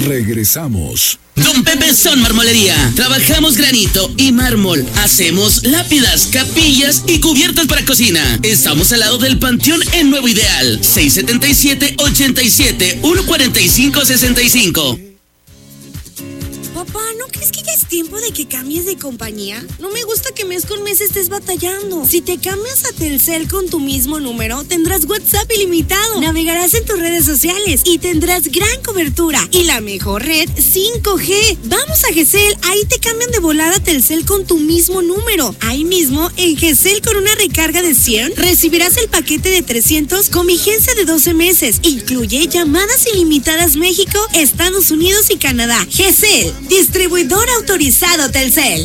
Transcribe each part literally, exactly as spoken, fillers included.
Regresamos. Don Pepe Son Marmolería. Trabajamos granito y mármol. Hacemos lápidas, capillas y cubiertas para cocina. Estamos al lado del Panteón en Nuevo Ideal. seis setenta y siete, ochenta y siete, ciento cuarenta y cinco, sesenta y cinco. Papá, ¿no crees que ya es tiempo de que cambies de compañía? No me gusta que mes con mes estés batallando. Si te cambias a Telcel con tu mismo número, tendrás WhatsApp ilimitado, navegarás en tus redes sociales y tendrás gran cobertura y la mejor red cinco G. Vamos a Gesell, ahí te cambian de volada a Telcel con tu mismo número. Ahí mismo, en Gesell, con una recarga de cien, recibirás el paquete de trescientos con vigencia de doce meses. Incluye llamadas ilimitadas México, Estados Unidos y Canadá. Gesell, distribuidor autorizado Telcel.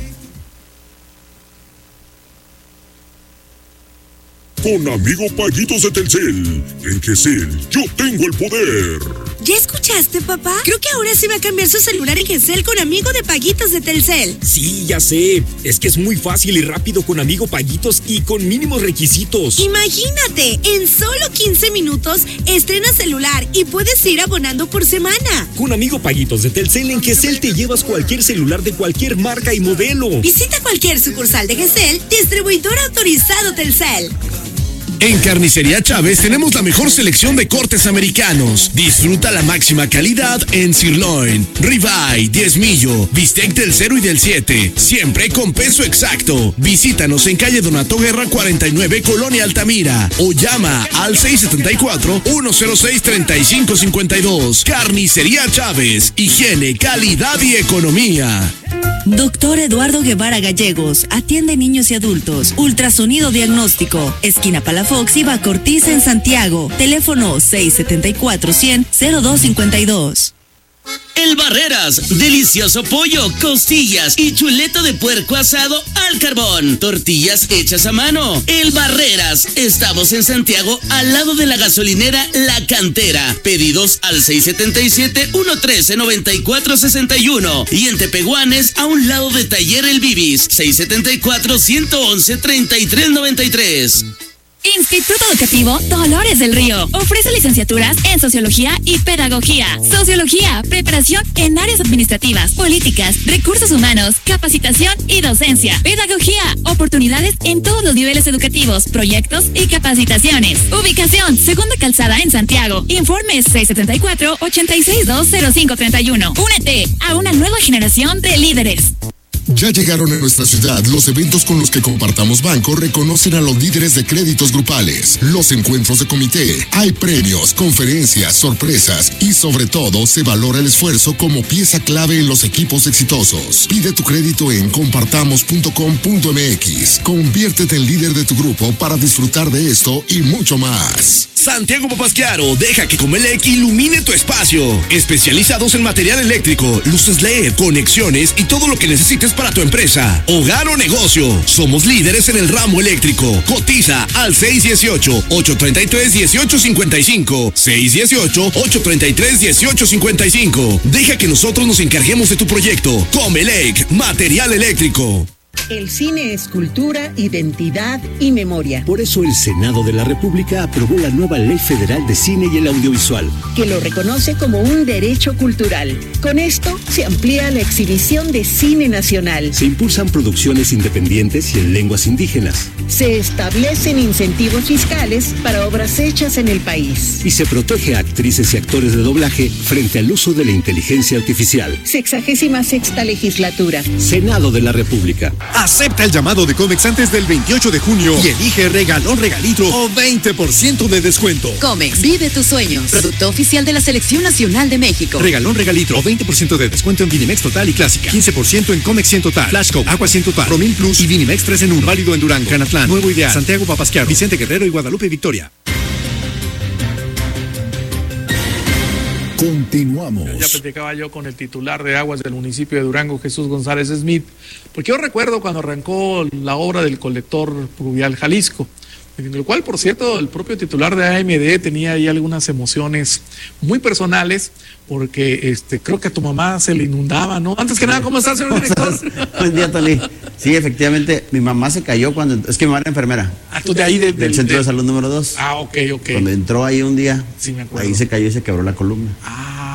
Con amigo Paguitos de Telcel. En Gesell, yo tengo el poder. ¿Ya escuchaste, papá? Creo que ahora sí va a cambiar su celular en Gesell con amigo de Paguitos de Telcel. Sí, ya sé. Es que es muy fácil y rápido con amigo Paguitos y con mínimos requisitos. Imagínate, en solo quince minutos estrenas celular y puedes ir abonando por semana. Con amigo Paguitos de Telcel, en Gesell te llevas cualquier celular de cualquier marca y modelo. Visita cualquier sucursal de Gesell, distribuidor autorizado Telcel. En Carnicería Chávez tenemos la mejor selección de cortes americanos. Disfruta la máxima calidad en sirloin, ribeye, diezmillo, bistec del cero y del siete, siempre con peso exacto. Visítanos en calle Donato Guerra cuarenta y nueve, Colonia Altamira, o llama al seis siete cuatro, uno cero seis, tres cinco cinco dos. Carnicería Chávez, higiene, calidad y economía. Doctor Eduardo Guevara Gallegos, atiende niños y adultos. Ultrasonido diagnóstico, esquina Palafox y Bacortiz en Santiago. Teléfono seis siete cuatro, cien, cero dos cincuenta y dos. El Barreras, delicioso pollo, costillas y chuleta de puerco asado al carbón. Tortillas hechas a mano. El Barreras, estamos en Santiago al lado de la gasolinera La Cantera. Pedidos al seis siete siete, uno uno tres, nueve cuatro seis uno. Y en Tepehuanes a un lado de Taller El Bibis, seis siete cuatro, uno uno uno, tres tres nueve tres. Instituto Educativo Dolores del Río ofrece licenciaturas en Sociología y Pedagogía. Sociología, preparación en áreas administrativas, políticas, recursos humanos, capacitación y docencia. Pedagogía, oportunidades en todos los niveles educativos, proyectos y capacitaciones. Ubicación, Segunda Calzada en Santiago. Informes seis siete cuatro, ocho seis dos, cero cinco tres uno. Únete a una nueva generación de líderes. Ya llegaron a nuestra ciudad los eventos con los que Compartamos Banco reconocen a los líderes de créditos grupales, los encuentros de comité, hay premios, conferencias, sorpresas y sobre todo se valora el esfuerzo como pieza clave en los equipos exitosos. Pide tu crédito en compartamos punto com punto m x. Conviértete en líder de tu grupo para disfrutar de esto y mucho más. Santiago Papasquiaro, deja que Comelec ilumine tu espacio. Especializados en material eléctrico, luces L E D, conexiones y todo lo que necesites para tu empresa, hogar o negocio. Somos líderes en el ramo eléctrico. Cotiza al seis uno ocho, ocho tres tres, uno ocho cinco cinco. seis uno ocho, ocho tres tres, uno ocho cinco cinco. Deja que nosotros nos encarguemos de tu proyecto. Comelec, material eléctrico. El cine es cultura, identidad y memoria. Por eso el Senado de la República aprobó la nueva Ley Federal de Cine y el Audiovisual, que lo reconoce como un derecho cultural. Con esto se amplía la exhibición de cine nacional. Se impulsan producciones independientes y en lenguas indígenas. Se establecen incentivos fiscales para obras hechas en el país. Y se protege a actrices y actores de doblaje frente al uso de la inteligencia artificial. Sexagésima sexta legislatura. Senado de la República. Acepta el llamado de Comex antes del veintiocho de junio y elige regalón regalitro o veinte por ciento de descuento. Comex, vive tus sueños. Producto oficial de la Selección Nacional de México. Regalón regalitro o veinte por ciento de descuento en Vinimex Total y Clásica. quince por ciento en Comex cien Total, Flashco, Agua cien Total, Promil Plus y Vinimex tres en uno. Válido en Durango, Canatlán, Nuevo Ideal, Santiago Papasquiaro, Vicente Guerrero y Guadalupe Victoria. Continuamos. Ya platicaba yo con el titular de aguas del municipio de Durango, Jesús González Smith, porque yo recuerdo cuando arrancó la obra del colector pluvial Jalisco, en el cual, por cierto, el propio titular de A M D tenía ahí algunas emociones muy personales, porque este creo que a tu mamá se le inundaba, ¿no? Antes que nada, ¿cómo estás, señor director? Buen día, Tali. Sí, efectivamente, mi mamá se cayó cuando, es que mi mamá era enfermera. Ah, tú de ahí de, del de, centro de... de salud número dos. Ah, ok, ok. Cuando entró ahí un día, sí, me acuerdo. Ahí se cayó y se quebró la columna. Ah,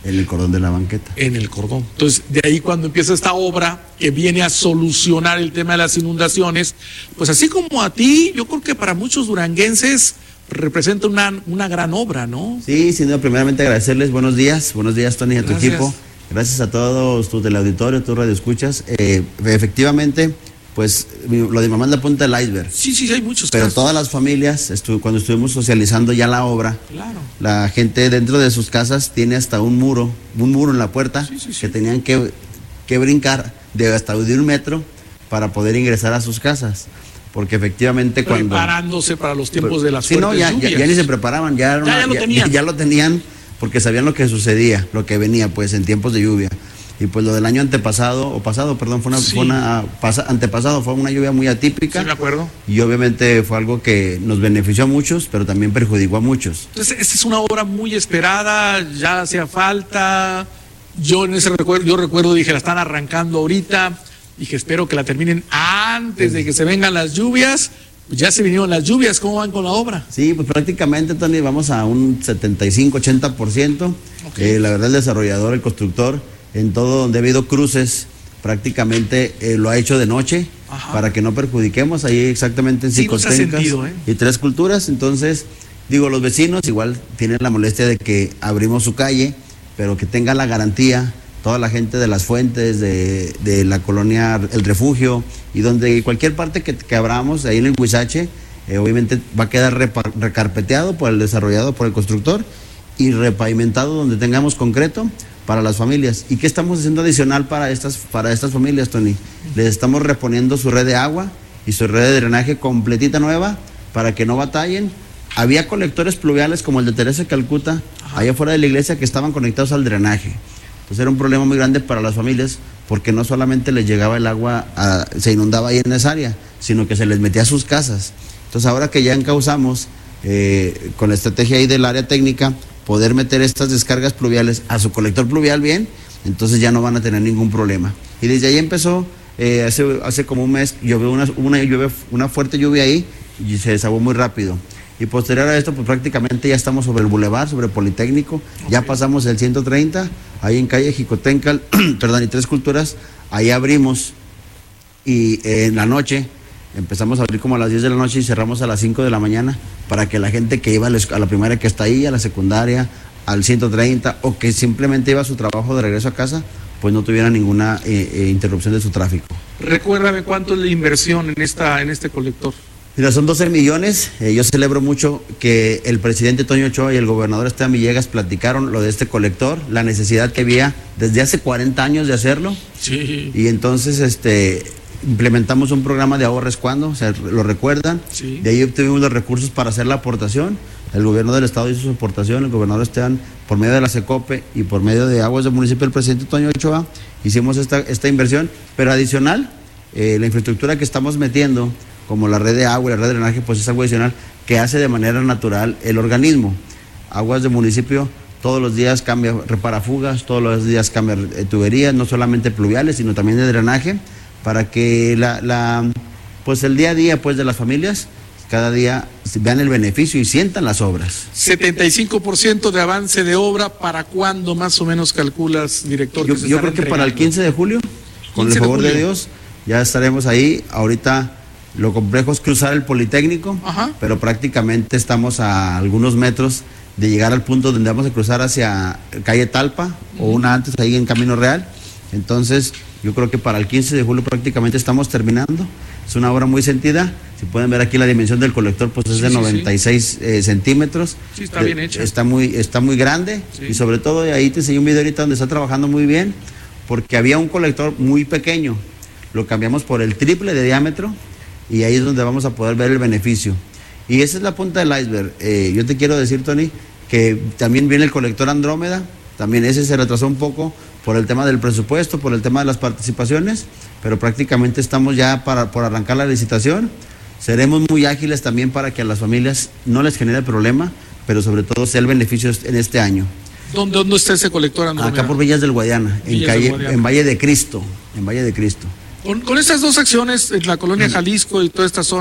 En el cordón de la banqueta. En el cordón. Entonces, de ahí cuando empieza esta obra que viene a solucionar el tema de las inundaciones, pues así como a ti, yo creo que para muchos duranguenses representa una, una gran obra, ¿no? Sí, sin duda, primeramente agradecerles, buenos días, buenos días Tony, a tu Gracias. equipo, gracias a todos tus teleauditorio, tus radioescuchas, eh, efectivamente, pues lo de mamá es la punta del iceberg. Sí, sí, hay muchos Pero casos. todas las familias, estu cuando estuvimos socializando ya la obra, Claro. la gente dentro de sus casas tiene hasta un muro, un muro en la puerta, Sí, sí, sí. que tenían que, que brincar de hasta de un metro para poder ingresar a sus casas, porque efectivamente cuando... Preparándose para los tiempos de las Sí, no, fuertes ya, ya, lluvias. ya ni se preparaban, ya, era Ya, una- ya lo tenían. ya lo tenían, porque sabían lo que sucedía, lo que venía pues en tiempos de lluvia. Y pues lo del año antepasado, o pasado, perdón, fue una, Sí. fue una pasa, antepasado, fue una lluvia muy atípica. Sí, me acuerdo. Y obviamente fue algo que nos benefició a muchos, pero también perjudicó a muchos. Entonces, esta es una obra muy esperada, ya hacía falta. Yo en ese recuerdo, yo recuerdo, dije, la están arrancando ahorita. Dije, espero que la terminen antes de que se vengan las lluvias. Pues ya se vinieron las lluvias, ¿cómo van con la obra? Sí, pues prácticamente, Tony, vamos a un setenta y cinco, ochenta por ciento. Eh, la verdad, el desarrollador, el constructor, en todo donde ha habido cruces, prácticamente eh, lo ha hecho de noche. Ajá. Para que no perjudiquemos ahí exactamente en Sí, nos ha Xicotencas sentido, ¿eh? y Tres Culturas. Entonces, digo, los vecinos igual tienen la molestia de que abrimos su calle, pero que tenga la garantía toda la gente de las fuentes, de, de la colonia El Refugio, y donde cualquier parte que, que abramos, ahí en el Huizache, eh, obviamente va a quedar repa, recarpeteado por el desarrollador, por el constructor, y repavimentado donde tengamos concreto para las familias. ¿Y qué estamos haciendo adicional para estas, para estas familias, Tony? Les estamos reponiendo su red de agua y su red de drenaje completita nueva para que no batallen. Había colectores pluviales como el de Teresa de Calcuta, allá afuera de la iglesia, que estaban conectados al drenaje. Entonces era un problema muy grande para las familias, porque no solamente les llegaba el agua, a, se inundaba ahí en esa área, sino que se les metía a sus casas. Entonces ahora que ya encauzamos, eh, con la estrategia ahí del área técnica, poder meter estas descargas pluviales a su colector pluvial bien, entonces ya no van a tener ningún problema. Y desde ahí empezó, eh, hace, hace como un mes, llovió una, una, lluvia, una fuerte lluvia ahí y se desagüó muy rápido. Y posterior a esto, pues prácticamente ya estamos sobre el bulevar, sobre Politécnico, okay. Ya pasamos el ciento treinta, ahí en calle Xicotencal, perdón, y Tres Culturas, ahí abrimos, y eh, en la noche empezamos a abrir como a las diez de la noche y cerramos a las cinco de la mañana, para que la gente que iba a la primaria que está ahí, a la secundaria, al ciento treinta, o que simplemente iba a su trabajo de regreso a casa, pues no tuviera ninguna eh, eh, interrupción de su tráfico. Recuérdame cuánto es la inversión en, esta, en este colector. Mira, son doce millones. Eh, yo celebro mucho que el presidente Toño Ochoa y el gobernador Esteban Villegas platicaron lo de este colector, la necesidad que había desde hace cuarenta años de hacerlo. Sí. Y entonces este, implementamos un programa de ahorres cuando, o sea, lo recuerdan. Sí. De ahí obtuvimos los recursos para hacer la aportación. El gobierno del estado hizo su aportación, el gobernador Esteban, por medio de la SECOPE y por medio de Aguas del municipio del presidente Toño Ochoa, hicimos esta, esta inversión, pero adicional, eh, la infraestructura que estamos metiendo, como la red de agua y la red de drenaje, pues es algo adicional que hace de manera natural el organismo. Aguas del municipio todos los días cambia, repara fugas, todos los días cambia eh, tuberías, no solamente pluviales, sino también de drenaje, para que la, la, pues el día a día pues de las familias, cada día vean el beneficio y sientan las obras. setenta y cinco por ciento de avance de obra, ¿para cuándo más o menos calculas, director? Yo, que se yo estará creo que para el quince de julio, con el favor de, de Dios, ya estaremos ahí. Ahorita lo complejo es cruzar el Politécnico, ajá, pero prácticamente estamos a algunos metros de llegar al punto donde vamos a cruzar hacia calle Talpa, uh-huh, o una antes ahí en Camino Real. Entonces yo creo que para el quince de julio prácticamente estamos terminando. Es una obra muy sentida. Si pueden ver aquí la dimensión del colector, pues es sí, de sí, noventa y seis sí. Eh, centímetros. Sí, está bien hecha. Está muy, está muy grande, sí. Y sobre todo ahí te enseñé un video ahorita donde está trabajando muy bien, porque había un colector muy pequeño, lo cambiamos por el triple de diámetro y ahí es donde vamos a poder ver el beneficio. Y esa es la punta del iceberg. Eh, yo te quiero decir, Tony, que también viene el colector Andrómeda, también ese se retrasó un poco por el tema del presupuesto, por el tema de las participaciones, pero prácticamente estamos ya para, por arrancar la licitación. Seremos muy ágiles también para que a las familias no les genere problema, pero sobre todo sea el beneficio en este año. ¿Dónde, dónde está ese colector Andrómeda? Acá por Villas del Guadiana, Villas en calle, Guadiana. en Valle de Cristo, en Valle de Cristo. Con, con estas dos acciones, en la colonia Jalisco y toda esta zona,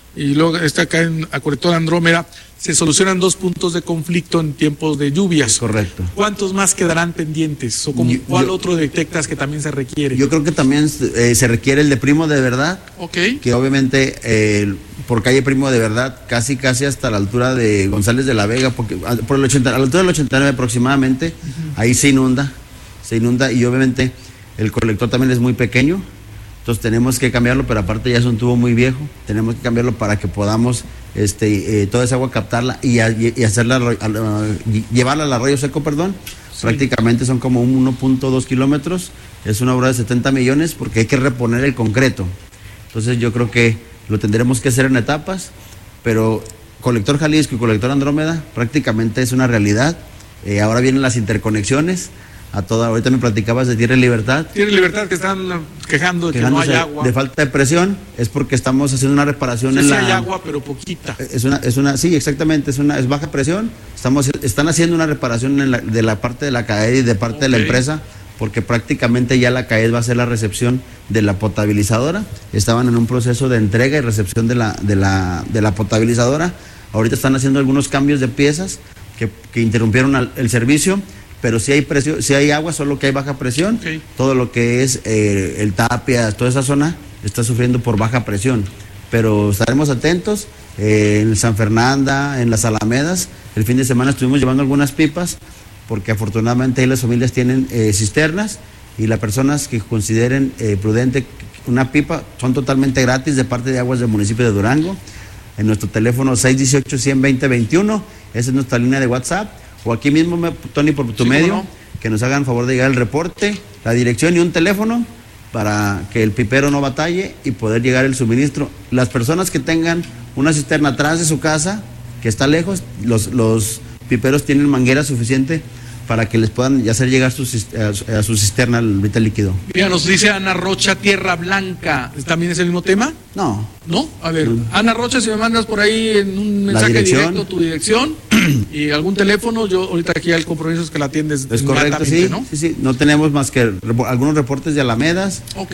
y luego está acá en a Colector Andrómeda, se solucionan dos puntos de conflicto en tiempos de lluvias. Correcto. ¿Cuántos más quedarán pendientes? ¿O como, Yo- cuál yo- otro detectas que también se requiere? Yo creo que también eh, se requiere el de Primo de Verdad, Ok. que obviamente eh, por calle Primo de Verdad, casi casi hasta la altura de González de la Vega, porque a- por el ochenta, a la altura del ochenta y nueve aproximadamente, ahí se inunda, se inunda y obviamente el colector también es muy pequeño, entonces tenemos que cambiarlo, pero aparte ya es un tubo muy viejo, tenemos que cambiarlo para que podamos este, eh, toda esa agua captarla y, a- y hacerla, arro- a la- y llevarla al arroyo seco, perdón. Prácticamente son como un uno punto dos kilómetros, es una obra de setenta millones porque hay que reponer el concreto. Entonces yo creo que lo tendremos que hacer en etapas, pero Colector Jalisco y Colector Andrómeda prácticamente es una realidad. Eh, ahora vienen las interconexiones. A toda, ahorita me platicabas de Tierra y Libertad. Tiene Libertad que están quejando de que no Quejándose hay agua. de falta de presión, es porque estamos haciendo una reparación Sí, en sí la... hay agua, pero poquita. Es una, es una, sí, exactamente, es una, es baja presión. Estamos, están haciendo una reparación en la- de la parte de la C A E D y de parte de la Ok. empresa, porque prácticamente ya la C A E D va a hacer la recepción de la potabilizadora. Estaban en un proceso de entrega y recepción de la, de la, de la potabilizadora. Ahorita están haciendo algunos cambios de piezas que, que interrumpieron al- el servicio, pero si hay presión, si hay agua, solo que hay baja presión. Ok. Todo lo que es eh, el Tapia, toda esa zona está sufriendo por baja presión. Pero estaremos atentos. Eh, en San Fernanda, en las Alamedas, el fin de semana estuvimos llevando algunas pipas, porque afortunadamente ahí las familias tienen eh, cisternas y las personas que consideren eh, prudente una pipa son totalmente gratis de parte de Aguas del municipio de Durango. En nuestro teléfono seis uno ocho, uno cero dos, veintiuno, esa es nuestra línea de WhatsApp. O aquí mismo, me- Tony, por tu Sí, medio, cómo no. que nos hagan favor de llegar el reporte, la dirección y un teléfono para que el pipero no batalle y poder llegar el suministro. Las personas que tengan una cisterna atrás de su casa, que está lejos, los, los piperos tienen manguera suficiente para que les puedan hacer llegar su cis- a, su- a su cisterna el vital líquido. Mira, nos dice Ana Rocha, Tierra Blanca. ¿También es el mismo tema? No. ¿No? A ver, Ana Rocha, si me mandas por ahí en un mensaje dirección. directo tu dirección y algún teléfono, yo ahorita aquí el compromiso es que la atiendes Es correcto, inmediatamente, sí, ¿no? sí, sí. No tenemos más que repo- algunos reportes de Alamedas, Ok.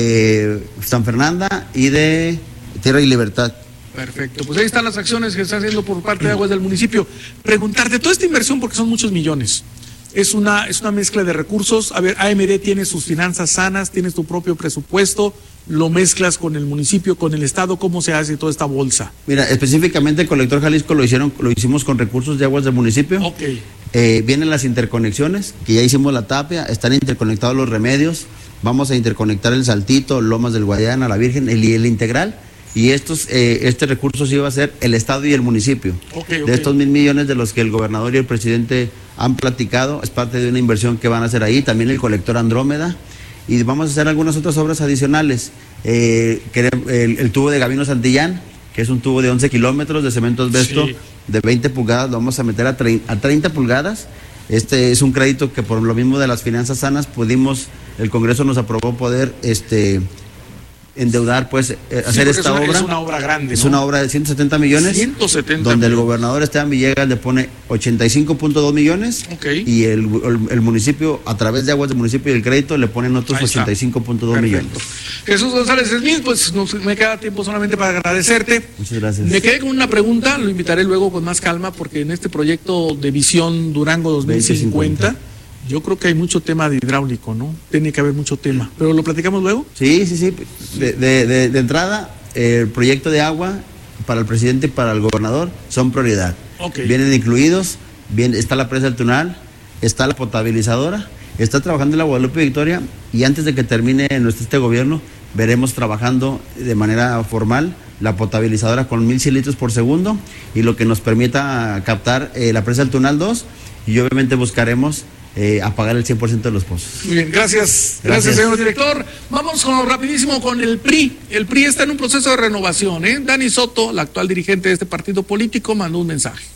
de San Fernanda y de Tierra y Libertad. Perfecto, pues ahí están las acciones que está haciendo por parte de Aguas del municipio. Preguntarte, toda esta inversión, porque son muchos millones, es una, es una mezcla de recursos. A ver, A M D tiene sus finanzas sanas, tienes tu propio presupuesto, lo mezclas con el municipio, con el estado, ¿cómo se hace toda esta bolsa? Mira, específicamente el Colector Jalisco lo hicieron, lo hicimos con recursos de Aguas del municipio. Ok. Eh, vienen las interconexiones, que ya hicimos la tapia, están interconectados los remedios, vamos a interconectar el Saltito, Lomas del Guayana, la Virgen, el, el integral, y estos, eh, este recurso sí va a ser el estado y el municipio. Ok, De ok. estos mil millones de los que el gobernador y el presidente han platicado, es parte de una inversión que van a hacer ahí, también el colector Andrómeda, y vamos a hacer algunas otras obras adicionales. Eh, quere- el, el tubo de Gavino Santillán, que es un tubo de once kilómetros de cemento asbesto, Sí. de veinte pulgadas, lo vamos a meter a, trein- a treinta pulgadas. Este es un crédito que por lo mismo de las finanzas sanas pudimos, el Congreso nos aprobó poder este endeudar, pues, eh, Sí, hacer porque esta es una, obra. Es una obra grande, Es ¿no? una obra de ciento setenta millones. ciento setenta donde el millones. gobernador Esteban Villegas le pone ochenta y cinco punto dos millones. Ok. Y el, el- el municipio, a través de Aguas del municipio y el crédito, le ponen otros Ahí está. ochenta y cinco punto dos millones. Jesús González Smith, pues nos- me queda tiempo solamente para agradecerte. Muchas gracias. Me quedé con una pregunta, lo invitaré luego con más calma, porque en este proyecto de Visión Durango dos mil cincuenta, yo creo que hay mucho tema de hidráulico, ¿no? Tiene que haber mucho tema. ¿Pero lo platicamos luego? Sí, sí, sí. De, de- de- de entrada, eh, el proyecto de agua para el presidente y para el gobernador son prioridad. Ok. Vienen incluidos, bien, está la presa del Tunal, está la potabilizadora, está trabajando en la Guadalupe Victoria, y antes de que termine nuestro este gobierno, veremos trabajando de manera formal la potabilizadora con mil cien litros por segundo, y lo que nos permita captar eh, la presa del Tunal dos, y obviamente buscaremos eh, apagar el cien por ciento de los pozos. Muy bien, gracias. Gracias, Gracias. señor director. Vamos con, rapidísimo con el P R I. El P R I está en un proceso de renovación, ¿eh? Dani Soto, la actual dirigente de este partido político, mandó un mensaje.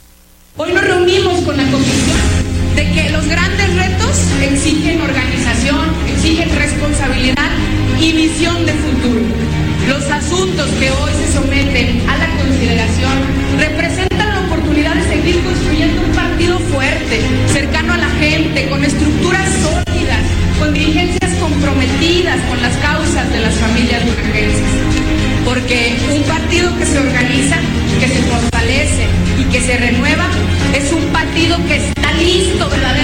Hoy nos reunimos con la convicción de que los grandes retos exigen organización, exigen responsabilidad y visión de futuro. Los asuntos que hoy se someten a la consideración representan la oportunidad de seguir construyendo un partido fuerte, cercano a la gente, con estructuras sólidas, con dirigencias comprometidas con las causas de las familias duranguenses. porque un partido que se organiza, que se fortalece y que se renueva es un partido que está listo verdaderamente